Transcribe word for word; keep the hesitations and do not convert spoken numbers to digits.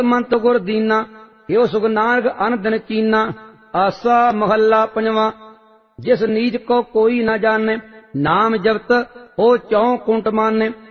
ਮੰਤ ਗੁਰ ਦੀਨਾ, ਏਉ ਸੁਖ ਨਾਨਕ ਅਨ ਦਿਨ ਚੀਨਾ। ਆਸਾ ਮਹੱਲਾ ਪੰਜਵਾਂ। ਜਿਸ ਨੀਚ ਕੋ ਕੋਈ ਨਾ ਜਾਣੇ, ਨਾਮ ਜਪਤ ਉਹ ਚੌਂ ਕੁੰਟ ਮਾਨੇ।